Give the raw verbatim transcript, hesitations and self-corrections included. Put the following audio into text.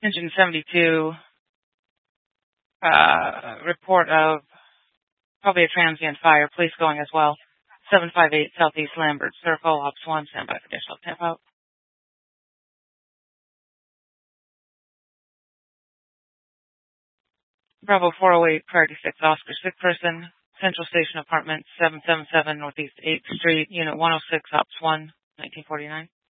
Engine seventy-two, uh, report of probably a transient fire. Police going as well. seven five eight Southeast Lambert Circle, Ops one, standby for additional temp out. Bravo four oh eight, Priority six, Oscar, sick person, Central Station Apartment, seven seven seven Northeast eighth Street, Unit one oh six, Ops one, nineteen forty-nine.